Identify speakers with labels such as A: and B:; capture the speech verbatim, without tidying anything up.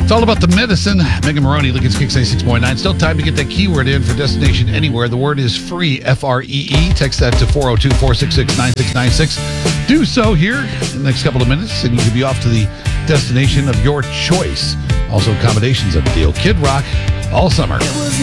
A: It's all about the medicine. Megan Maroney, Lincoln's Kicks ninety-six point nine. Still time to get that keyword in for Destination Anywhere. The word is free, F R E E. Text that to four oh two, four six six, nine six nine six. Do so here in the next couple of minutes, and you can be off to the destination of your choice. Also, accommodations of the deal. Kid Rock all summer.